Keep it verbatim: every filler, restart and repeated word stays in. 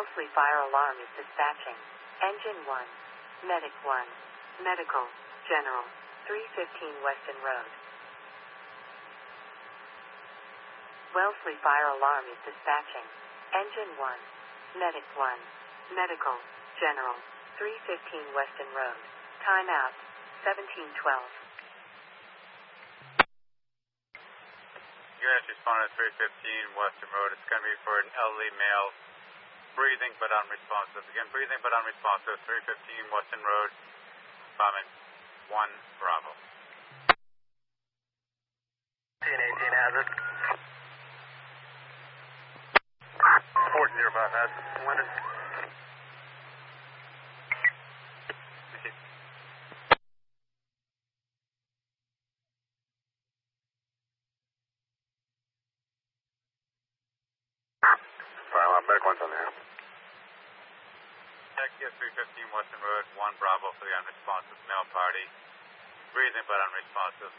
Wellesley Fire Alarm is dispatching. Engine one. Medic one. Medical. General. three fifteen Weston Road. Wellesley Fire Alarm is dispatching. Engine one. Medic one. Medical. General. three fifteen Weston Road. Timeout. seventeen twelve. U S responded three fifteen Western Road. It's going to be for an elderly male, breathing but unresponsive. Again, breathing but unresponsive, three fifteen Western Road, bombing one Bravo. eighteen eighteen hazard. fourteen about hazard. Winter. Medic one's on there. Tech three fifteen Western Road, one Bravo for the unresponsive male party. Breathing but unresponsive.